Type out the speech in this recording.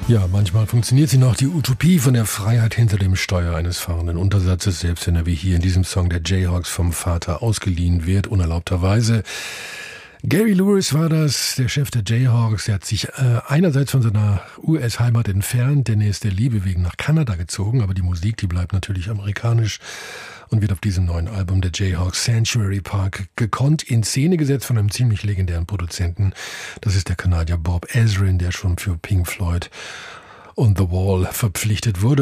Ja, manchmal funktioniert sie noch, die Utopie von der Freiheit hinter dem Steuer eines fahrenden Untersatzes, selbst wenn er wie hier in diesem Song der Jayhawks vom Vater ausgeliehen wird, unerlaubterweise. Gary Lewis war das, der Chef der Jayhawks. Er hat sich einerseits von seiner US-Heimat entfernt, denn er ist der Liebe wegen nach Kanada gezogen, aber die Musik, die bleibt natürlich amerikanisch und wird auf diesem neuen Album der Jayhawks Sanctuary Park gekonnt in Szene gesetzt von einem ziemlich legendären Produzenten. Das ist der Kanadier Bob Ezrin, der schon für Pink Floyd und The Wall verpflichtet wurde.